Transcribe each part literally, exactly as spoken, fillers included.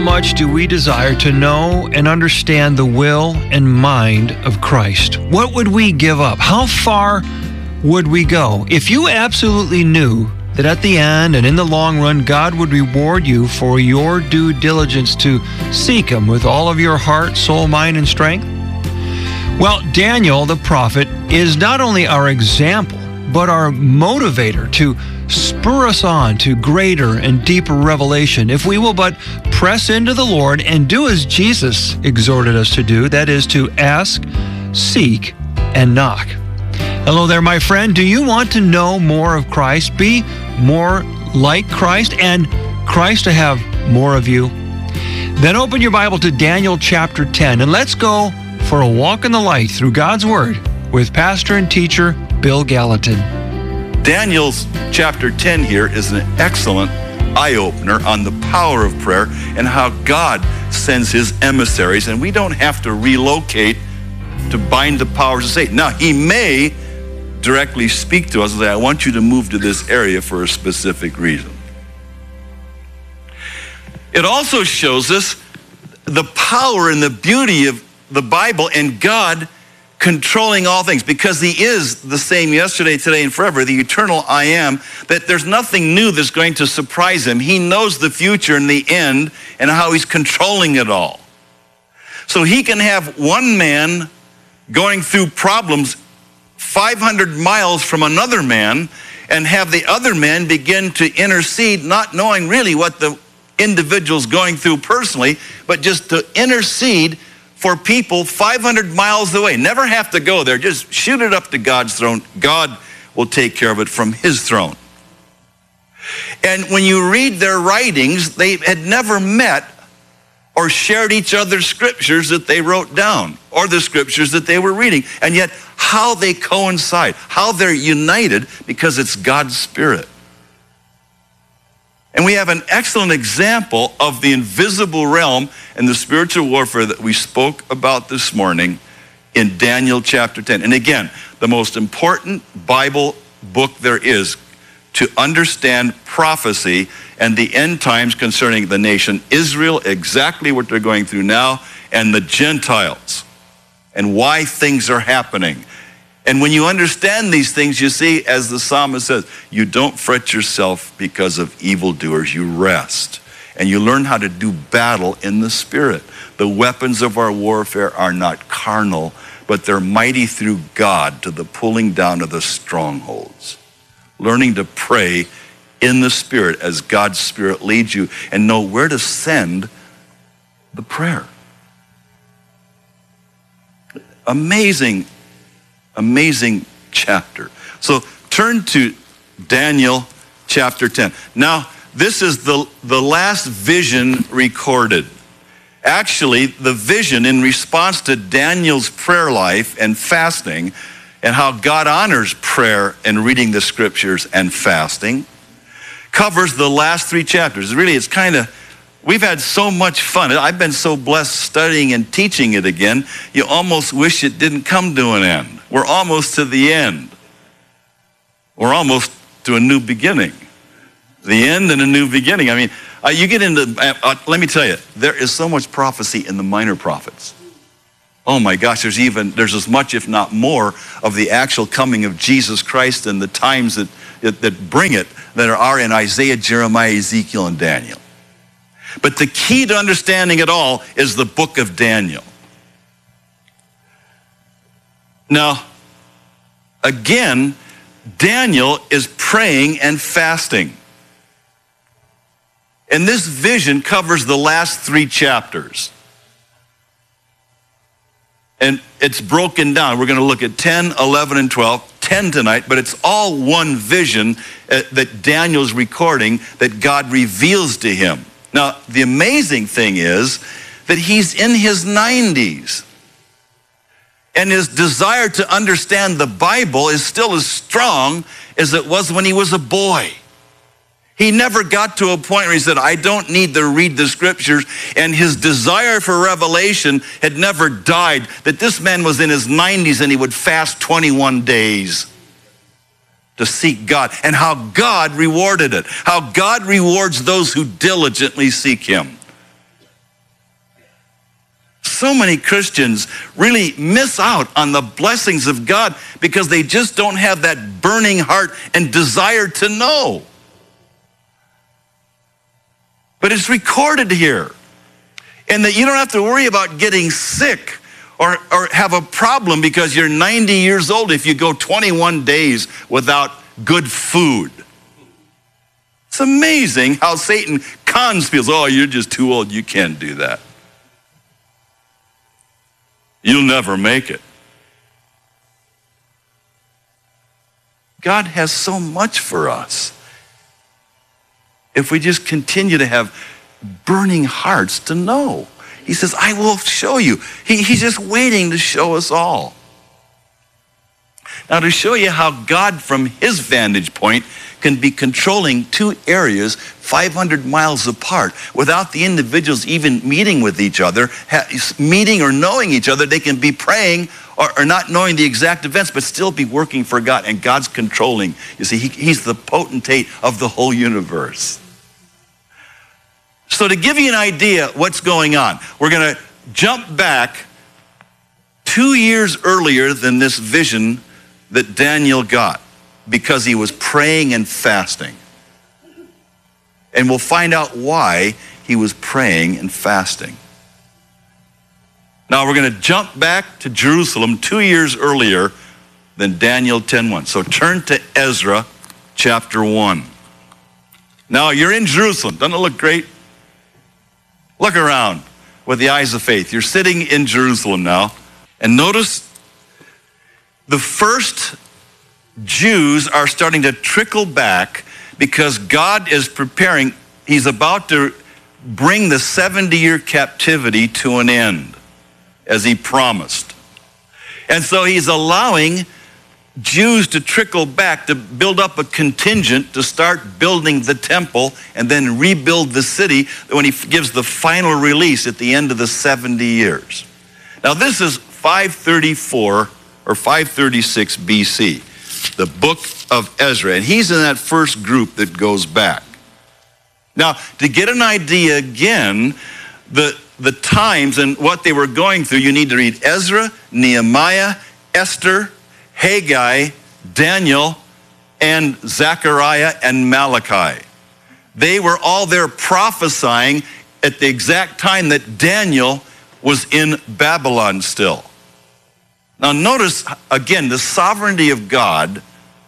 much do we desire to know and understand the will and mind of Christ? What would we give up? How far would we go? If you absolutely knew that at the end and in the long run, God would reward you for your due diligence to seek Him with all of your heart, soul, mind, and strength? Well, Daniel the prophet is not only our example, but our motivator to spur us on to greater and deeper revelation if we will but press into the Lord and do as Jesus exhorted us to do, that is to ask, seek, and knock. Hello there, my friend. Do you want to know more of Christ, be more like Christ, and Christ to have more of you? Then open your Bible to Daniel chapter ten, and let's go for a walk in the light through God's Word with pastor and teacher Bill Gallatin. Daniel's chapter ten here is an excellent eye-opener on the power of prayer and how God sends His emissaries, and we don't have to relocate to bind the powers of Satan. Now, He may directly speak to us and say, I want you to move to this area for a specific reason. It also shows us the power and the beauty of the Bible and God controlling all things, because He is the same yesterday, today, and forever, the eternal I am, that there's nothing new that's going to surprise Him. He knows the future and the end and how He's controlling it all. So He can have one man going through problems five hundred miles from another man and have the other man begin to intercede, not knowing really what the individual's going through personally, but just to intercede for people five hundred miles away. Never have to go there. Just shoot it up to God's throne. God will take care of it from His throne. And when you read their writings, they had never met or shared each other's scriptures that they wrote down or the scriptures that they were reading. And yet how they coincide, how they're united, because it's God's Spirit. And we have an excellent example of the invisible realm and the spiritual warfare that we spoke about this morning in Daniel chapter ten. And again, the most important Bible book there is to understand prophecy and the end times concerning the nation Israel, exactly what they're going through now, and the Gentiles, and why things are happening. And when you understand these things, you see, as the psalmist says, you don't fret yourself because of evildoers. You rest. And you learn how to do battle in the Spirit. The weapons of our warfare are not carnal, but they're mighty through God to the pulling down of the strongholds. Learning to pray in the Spirit as God's Spirit leads you and know where to send the prayer. Amazing Amazing chapter. So turn to Daniel chapter ten. Now, this is the, the last vision recorded. Actually, the vision in response to Daniel's prayer life and fasting and how God honors prayer and reading the scriptures and fasting covers the last three chapters. Really, it's kind of, we've had so much fun. I've been so blessed studying and teaching it again, you almost wish it didn't come to an end. We're almost to the end. We're almost to a new beginning. The end and a new beginning. I mean, uh, you get into, uh, uh, let me tell you, there is so much prophecy in the minor prophets. Oh my gosh, there's even, there's as much, if not more, of the actual coming of Jesus Christ and the times that, that, that bring it that are in Isaiah, Jeremiah, Ezekiel, and Daniel. But the key to understanding it all is the book of Daniel. Now, again, Daniel is praying and fasting. And this vision covers the last three chapters. And it's broken down. We're going to look at ten, eleven, and twelve, ten tonight, but it's all one vision uh, that Daniel's recording that God reveals to him. Now, the amazing thing is that he's in his nineties. And his desire to understand the Bible is still as strong as it was when he was a boy. He never got to a point where he said, I don't need to read the scriptures. And his desire for revelation had never died, that this man was in his nineties and he would fast twenty-one days to seek God, and how God rewarded it, how God rewards those who diligently seek Him. so many Christians really miss out on the blessings of God because they just don't have that burning heart and desire to know. But it's recorded here. And that you don't have to worry about getting sick or, or have a problem because you're ninety years old if you go twenty-one days without good food. It's amazing how Satan cons people. Oh, you're just too old. You can't do that. You'll never make it. God has so much for us if we just continue to have burning hearts to know. He says, I will show you. He, he's just waiting to show us all. Now, to show you how God, from his vantage point, can be controlling two areas five hundred miles apart without the individuals even meeting with each other, ha- meeting or knowing each other. They can be praying or, or not knowing the exact events, but still be working for God. And God's controlling. You see, he, he's the potentate of the whole universe. So to give you an idea what's going on, we're going to jump back two years earlier than this vision that Daniel got, because he was praying and fasting. And we'll find out why he was praying and fasting. Now we're going to jump back to Jerusalem two years earlier than Daniel ten one. So turn to Ezra chapter one. Now you're in Jerusalem. Doesn't it look great? Look around with the eyes of faith. You're sitting in Jerusalem now. And notice the first Jews are starting to trickle back because God is preparing. He's about to bring the seventy-year captivity to an end, as he promised. And so he's allowing Jews to trickle back to build up a contingent to start building the temple and then rebuild the city when he gives the final release at the end of the seventy years. Now this is five thirty-four or five thirty-six B C, the book of Ezra, and he's in that first group that goes back. Now, to get an idea again, the, the times and what they were going through, you need to read Ezra, Nehemiah, Esther, Haggai, Daniel, and Zechariah and Malachi. They were all there prophesying at the exact time that Daniel was in Babylon still. Now notice, again, the sovereignty of God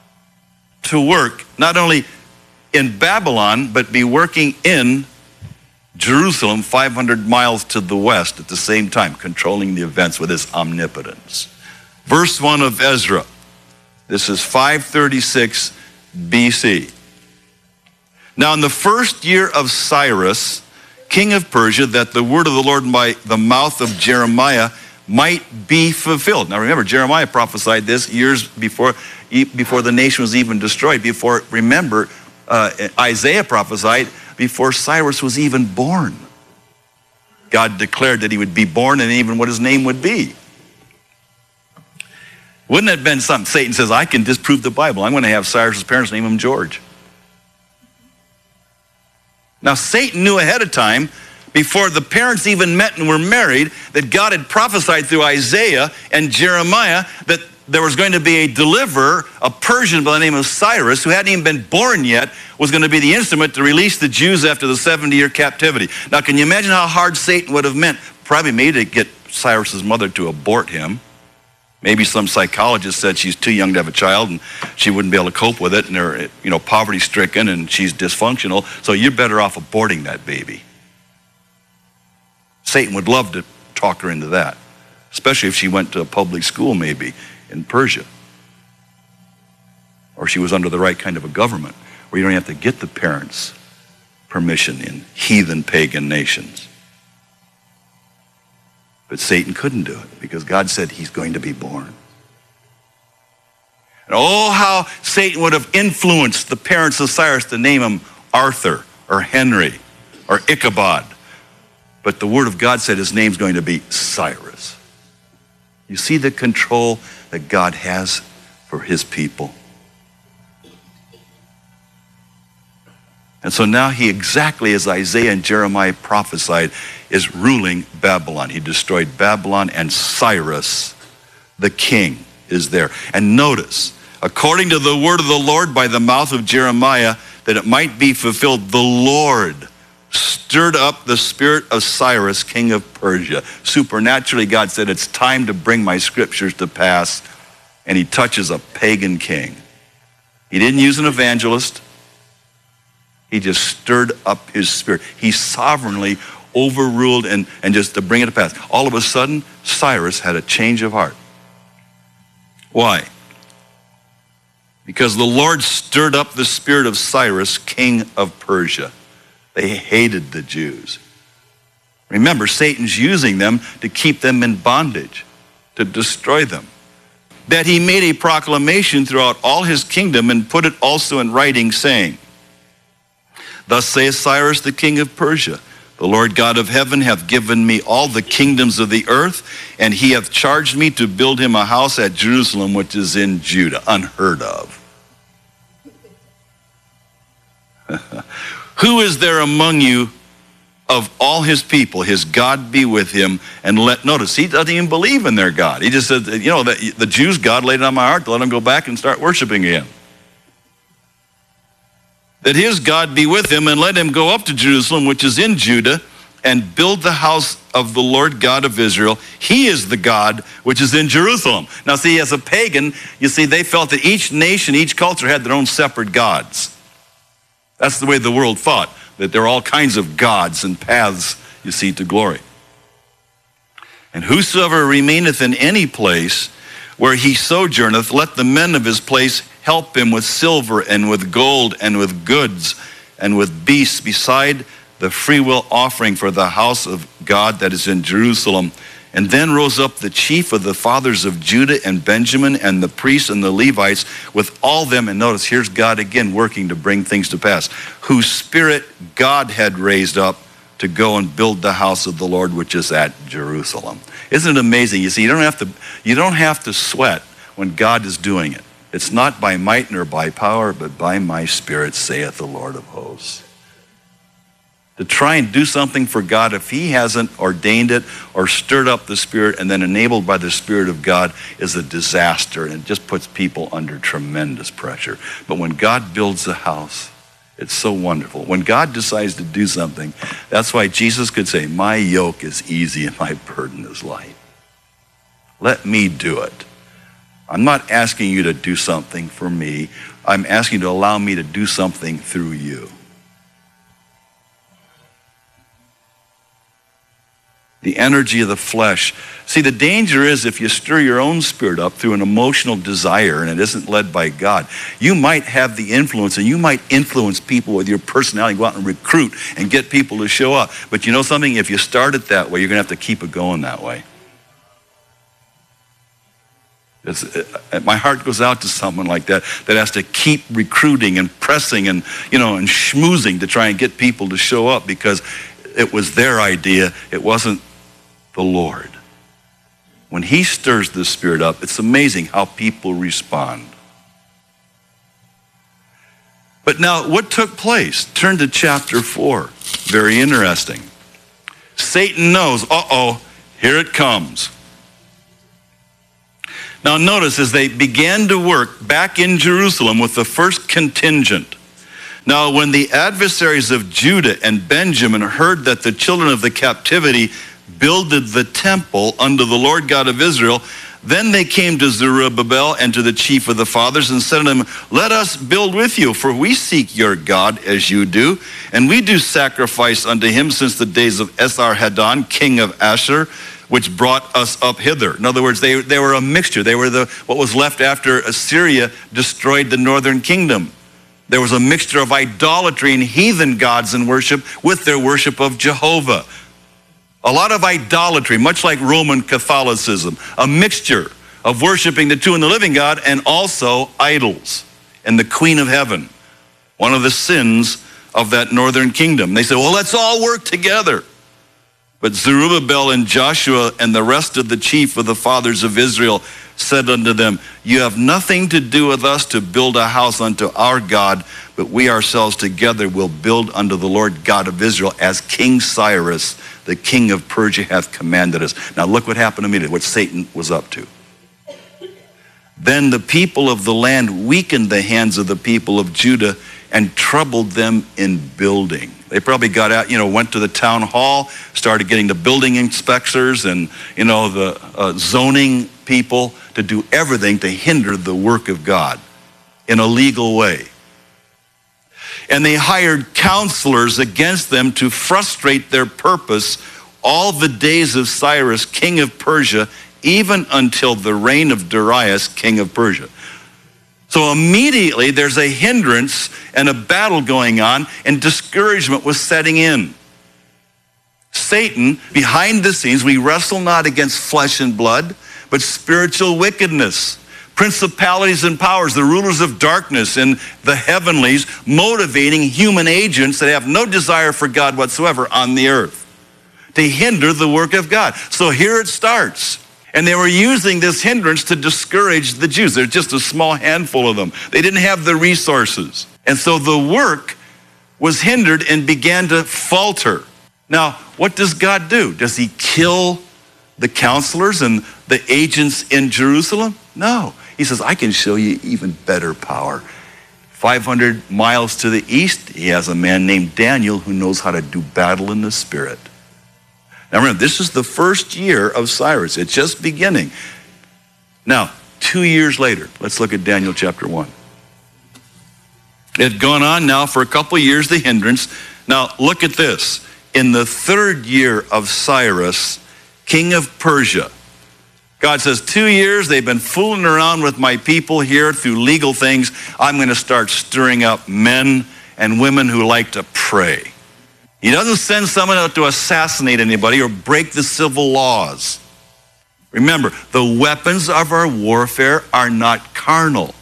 to work not only in Babylon, but be working in Jerusalem, five hundred miles to the west at the same time, controlling the events with his omnipotence. Verse one of Ezra. This is five thirty-six B C. Now in the first year of Cyrus, king of Persia, that the word of the Lord by the mouth of Jeremiah might be fulfilled. Now remember, Jeremiah prophesied this years before, before the nation was even destroyed. Before, remember, uh, Isaiah prophesied before Cyrus was even born. God declared that he would be born and even what his name would be. Wouldn't it have been something? Satan says, I can disprove the Bible. I'm going to have Cyrus's parents name him George. Now Satan knew ahead of time, before the parents even met and were married, that God had prophesied through Isaiah and Jeremiah that there was going to be a deliverer, a Persian by the name of Cyrus, who hadn't even been born yet, was going to be the instrument to release the Jews after the seventy-year captivity. Now, can you imagine how hard Satan would have meant? Probably maybe to get Cyrus's mother to abort him. Maybe some psychologist said she's too young to have a child and she wouldn't be able to cope with it, and they're, you know, poverty-stricken and she's dysfunctional, so you're better off aborting that baby. Satan would love to talk her into that, especially if she went to a public school maybe in Persia. Or she was under the right kind of a government where you don't have to get the parents' permission in heathen pagan nations. But Satan couldn't do it because God said he's going to be born. And oh, how Satan would have influenced the parents of Cyrus to name him Arthur or Henry or Ichabod. But the word of God said his name's going to be Cyrus. You see the control that God has for his people. And so now he, exactly as Isaiah and Jeremiah prophesied, is ruling Babylon. He destroyed Babylon, and Cyrus, the king, is there. And notice, according to the word of the Lord by the mouth of Jeremiah, that it might be fulfilled, the Lord stirred up the spirit of Cyrus, king of Persia. Supernaturally, God said, it's time to bring my scriptures to pass. And he touches a pagan king. He didn't use an evangelist. He just stirred up his spirit. He sovereignly overruled and, and just to bring it to pass. All of a sudden, Cyrus had a change of heart. Why? Because the Lord stirred up the spirit of Cyrus, king of Persia. They hated the Jews. Remember, Satan's using them to keep them in bondage, to destroy them. That he made a proclamation throughout all his kingdom and put it also in writing, saying, Thus saith Cyrus the king of Persia, the Lord God of heaven hath given me all the kingdoms of the earth, and he hath charged me to build him a house at Jerusalem, which is in Judah. Unheard of. Who is there among you of all his people, his God be with him, and let, notice, he doesn't even believe in their God. He just said, you know, the, the Jews' God laid it on my heart to let them go back and start worshiping again. That his God be with him, and let him go up to Jerusalem, which is in Judah, and build the house of the Lord God of Israel. He is the God which is in Jerusalem. Now see, as a pagan, you see, they felt that each nation, each culture had their own separate gods. That's the way the world thought, that there are all kinds of gods and paths, you see, to glory. And whosoever remaineth in any place where he sojourneth, let the men of his place help him with silver and with gold and with goods and with beasts, beside the freewill offering for the house of God that is in Jerusalem. And then rose up the chief of the fathers of Judah and Benjamin and the priests and the Levites with all them. And notice, here's God again working to bring things to pass, whose spirit God had raised up to go and build the house of the Lord, which is at Jerusalem. Isn't it amazing? You see, you don't have to, you don't have to sweat when God is doing it. It's not by might nor by power, but by my spirit, saith the Lord of hosts. To try and do something for God, if he hasn't ordained it or stirred up the Spirit and then enabled by the Spirit of God, is a disaster, and it just puts people under tremendous pressure. But when God builds a house, it's so wonderful. When God decides to do something, that's why Jesus could say, my yoke is easy and my burden is light. Let me do it. I'm not asking you to do something for me. I'm asking you to allow me to do something through you. The energy of the flesh. See, the danger is if you stir your own spirit up through an emotional desire and it isn't led by God, you might have the influence and you might influence people with your personality, go out and recruit and get people to show up. But you know something? If you start it that way, you're going to have to keep it going that way. It's, it, my heart goes out to someone like that, that has to keep recruiting and pressing and, you know, and schmoozing to try and get people to show up because it was their idea. It wasn't the Lord. When he stirs the Spirit up, it's amazing how people respond. But now, what took place? Turn to chapter four. Very interesting. Satan knows, uh-oh, here it comes. Now notice, as they began to work back in Jerusalem with the first contingent, now when the adversaries of Judah and Benjamin heard that the children of the captivity builded the temple unto the Lord God of Israel, then they came to Zerubbabel and to the chief of the fathers and said unto him, let us build with you, for we seek your God as you do, and we do sacrifice unto him since the days of Esarhaddon, king of Ashur, which brought us up hither. In other words, they, they were a mixture. They were the what was left after Assyria destroyed the northern kingdom. There was a mixture of idolatry and heathen gods and worship with their worship of Jehovah. A lot of idolatry, much like Roman Catholicism, a mixture of worshiping the true and the living God and also idols and the Queen of Heaven, one of the sins of that northern kingdom. They said, well, let's all work together. But Zerubbabel and Joshua and the rest of the chief of the fathers of Israel said unto them, you have nothing to do with us to build a house unto our God, but we ourselves together will build unto the Lord God of Israel, as King Cyrus, the king of Persia, hath commanded us. Now look what happened immediately, what Satan was up to. Then the people of the land weakened the hands of the people of Judah and troubled them in building. They probably got out, you know, went to the town hall, started getting the building inspectors and, you know, the uh, zoning people to do everything to hinder the work of God in a legal way. And they hired counselors against them to frustrate their purpose all the days of Cyrus, king of Persia, even until the reign of Darius, king of Persia. So immediately there's a hindrance and a battle going on, and discouragement was setting in. Satan, behind the scenes, we wrestle not against flesh and blood, but spiritual wickedness, principalities and powers, the rulers of darkness in the heavenlies, motivating human agents that have no desire for God whatsoever on the earth to hinder the work of God. So here it starts. And they were using this hindrance to discourage the Jews. There's just a small handful of them. They didn't have the resources. And so the work was hindered and began to falter. Now, what does God do? Does he kill the counselors and the agents in Jerusalem? No. He says, I can show you even better power. five hundred miles to the east, he has a man named Daniel who knows how to do battle in the spirit. Now remember, this is the first year of Cyrus. It's just beginning. Now, two years later, let's look at Daniel chapter one. It had gone on now for a couple of years, the hindrance. Now, look at this. In the third year of Cyrus, king of Persia, God says, two years, they've been fooling around with my people here through legal things. I'm going to start stirring up men and women who like to pray. He doesn't send someone out to assassinate anybody or break the civil laws. Remember, the weapons of our warfare are not carnal.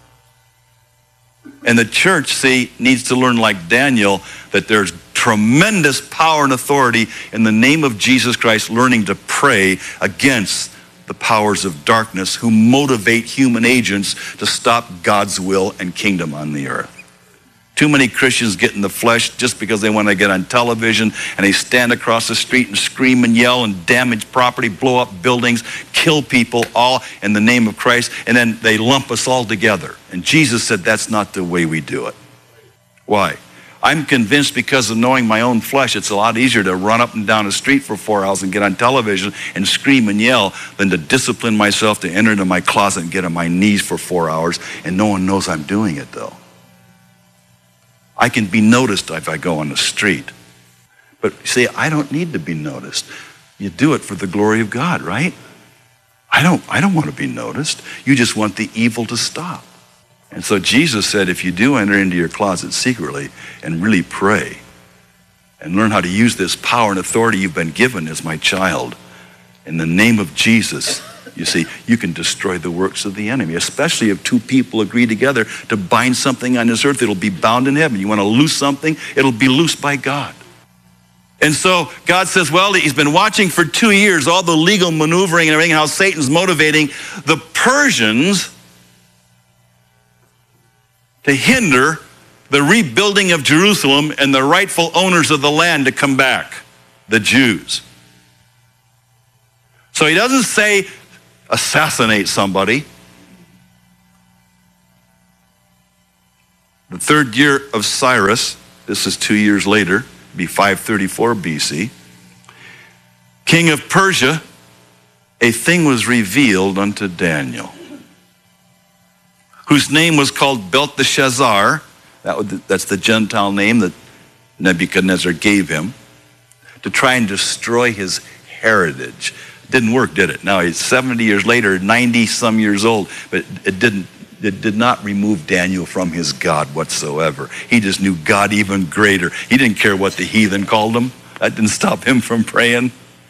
And the church, see, needs to learn like Daniel that there's tremendous power and authority in the name of Jesus Christ, learning to pray against the powers of darkness who motivate human agents to stop God's will and kingdom on the earth. Too many Christians get in the flesh just because they want to get on television, and they stand across the street and scream and yell and damage property, blow up buildings, kill people, all in the name of Christ, and then they lump us all together. And Jesus said that's not the way we do it. Why? I'm convinced because of knowing my own flesh, it's a lot easier to run up and down the street for four hours and get on television and scream and yell than to discipline myself to enter into my closet and get on my knees for four hours, and no one knows I'm doing it though. I can be noticed if I go on the street. But see, I don't need to be noticed. You do it for the glory of God, right? I don't, I don't want to be noticed. You just want the evil to stop. And so Jesus said, if you do enter into your closet secretly and really pray and learn how to use this power and authority you've been given as my child, in the name of Jesus, you see, you can destroy the works of the enemy, especially if two people agree together to bind something on this earth, it'll be bound in heaven. You want to loose something, it'll be loosed by God. And so God says, well, he's been watching for two years, all the legal maneuvering and everything, how Satan's motivating the Persians to hinder the rebuilding of Jerusalem and the rightful owners of the land to come back, the Jews. So he doesn't say, assassinate somebody. The third year of Cyrus, this is two years later, be five thirty-four B C, king of Persia, a thing was revealed unto Daniel, whose name was called Belteshazzar. That would, that's the Gentile name that Nebuchadnezzar gave him, to try and destroy his heritage. Didn't work, did it? Now he's seventy years later, ninety some years old, but it didn't, it did not remove Daniel from his God whatsoever. He just knew God even greater. He didn't care what the heathen called him. That didn't stop him from praying.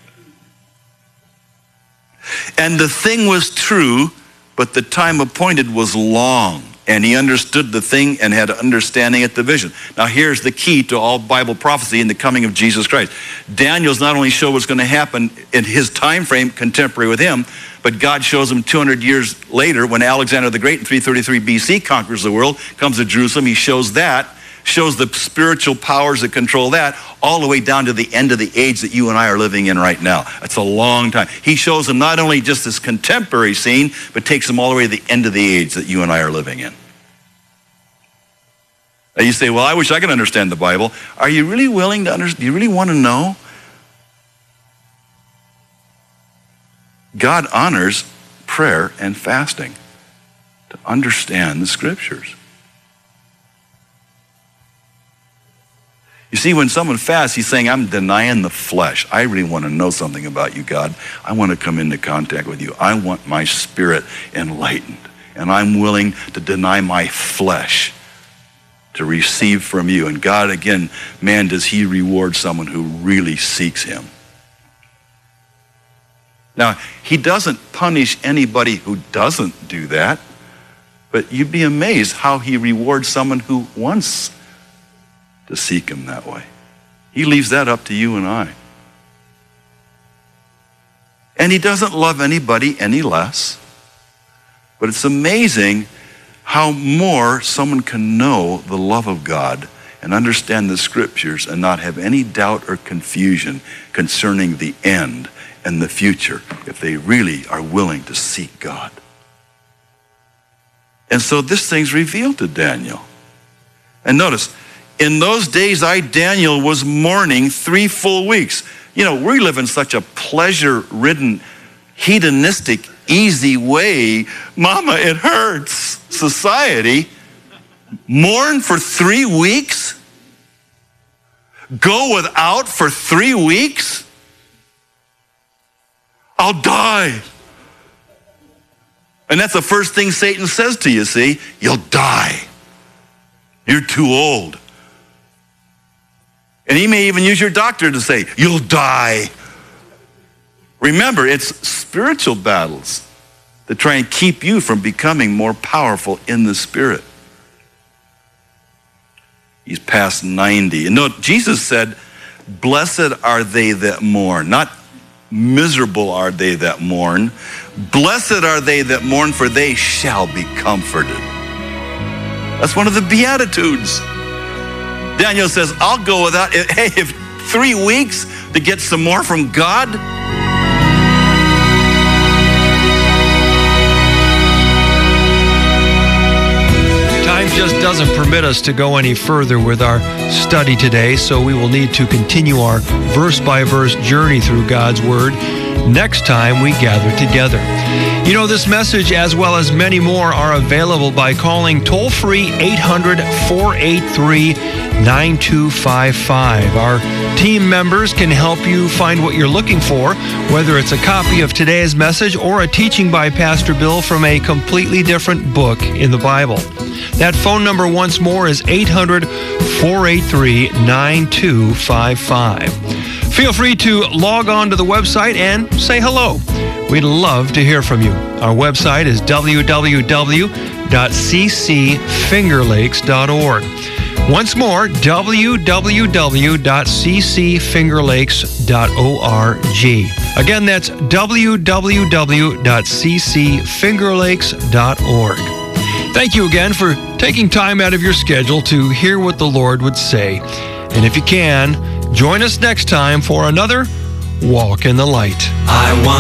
And the thing was true, but the time appointed was long. And he understood the thing and had understanding at the vision. Now here's the key to all Bible prophecy in the coming of Jesus Christ. Daniel's not only show what's going to happen in his time frame contemporary with him, But God shows him two hundred years later when Alexander the Great in three thirty-three B C conquers the world, comes to Jerusalem. He shows that, shows the spiritual powers that control that, all the way down to the end of the age that you and I are living in right now. It's a long time. He shows them not only just this contemporary scene, but takes them all the way to the end of the age that you and I are living in. Now you say, well, I wish I could understand the Bible. Are you really willing to understand? Do you really want to know? God honors prayer and fasting to understand the scriptures. You see, when someone fasts, he's saying, I'm denying the flesh. I really want to know something about you, God. I want to come into contact with you. I want my spirit enlightened. And I'm willing to deny my flesh to receive from you. And God, again, man, does he reward someone who really seeks him. Now, he doesn't punish anybody who doesn't do that, but you'd be amazed how he rewards someone who wants to seek him that way. He leaves that up to you and I. And he doesn't love anybody any less, but it's amazing how more someone can know the love of God and understand the scriptures and not have any doubt or confusion concerning the end and the future if they really are willing to seek God. And so this thing's revealed to Daniel. And notice, in those days I, Daniel, was mourning three full weeks. You know, we live in such a pleasure-ridden, hedonistic, easy way, mama, it hurts society. Mourn for three weeks? Go without for three weeks? I'll die. And that's the first thing Satan says to you, see? You'll die. You're too old. And he may even use your doctor to say, you'll die. Remember, it's spiritual battles that try and keep you from becoming more powerful in the spirit. He's past ninety. And note, Jesus said, blessed are they that mourn, not miserable are they that mourn. Blessed are they that mourn, for they shall be comforted. That's one of the Beatitudes. Daniel says, I'll go without, hey, if three weeks to get some more from God. Time just doesn't permit us to go any further with our study today, so we will need to continue our verse-by-verse journey through God's Word next time we gather together. You know, this message, as well as many more, are available by calling toll-free eight hundred, four eight three, nine two five five. Our team members can help you find what you're looking for, whether it's a copy of today's message or a teaching by Pastor Bill from a completely different book in the Bible. That phone number once more is eight hundred, four eight three, nine two five five. Feel free to log on to the website and say hello. We'd love to hear from you. Our website is w w w dot c c finger lakes dot org. Once more, w w w dot c c finger lakes dot org. Again, that's w w w dot c c finger lakes dot org. Thank you again for taking time out of your schedule to hear what the Lord would say. And if you can, join us next time for another Walk in the Light. I want